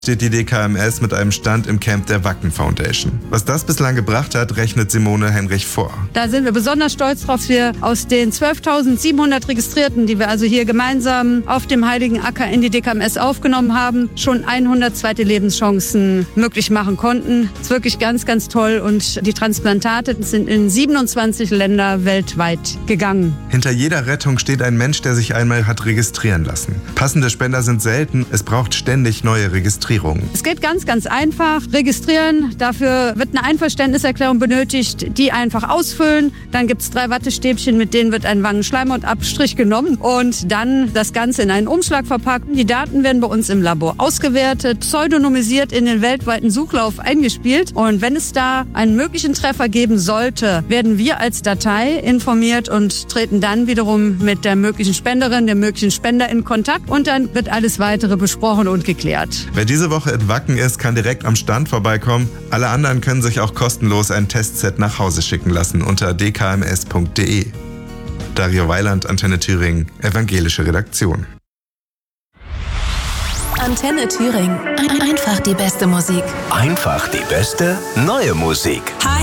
steht die DKMS mit einem Stand im Camp der Wacken Foundation. Was das bislang gebracht hat, rechnet Simone Henrich vor. Da sind wir besonders stolz drauf, dass wir aus den 12.700 Registrierten, die wir also hier gemeinsam auf dem Heiligen Acker in die DKMS aufgenommen haben, schon 100 zweite Lebenschancen möglich machen konnten. Das ist wirklich ganz, ganz toll und die Transplantate sind in 27 Länder weltweit gegangen. Hinter jeder Rettung steht ein Mensch, der sich einmal hat registrieren lassen. Passende Spender sind selten, es braucht ständig neue Registrierungen. Es geht ganz, ganz einfach. Registrieren, dafür wird eine Einverständniserklärung benötigt, die einfach ausfüllen. Dann gibt es 3 Wattestäbchen, mit denen wird ein Wangenschleimhautabstrich genommen und dann das Ganze in einen Umschlag verpackt. Die Daten werden bei uns im Labor ausgewertet, pseudonymisiert in den weltweiten Suchlauf eingespielt. Und wenn es da einen möglichen Treffer geben sollte, werden wir als Datei informiert und treten dann wiederum mit der möglichen Spenderin, dem möglichen Spender in Kontakt. Und dann wird alles Weitere besprochen und geklärt. Wer diese Woche in Wacken ist, kann direkt am Stand vorbeikommen. Alle anderen können sich auch kostenlos ein Testset nach Hause schicken lassen unter dkms.de. Dario Weiland, Antenne Thüringen, evangelische Redaktion. Antenne Thüringen. Einfach die beste Musik. Einfach die beste neue Musik. Hi.